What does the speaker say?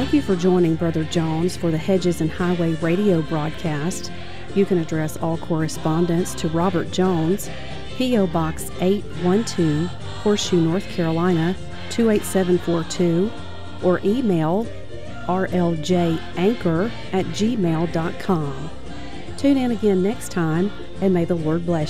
Thank you for joining Brother Jones for the Hedges and Highway radio broadcast. You can address all correspondence to Robert Jones, P.O. Box 812, Horseshoe, North Carolina, 28742, or email rljanchor@gmail.com. Tune in again next time, and may the Lord bless you.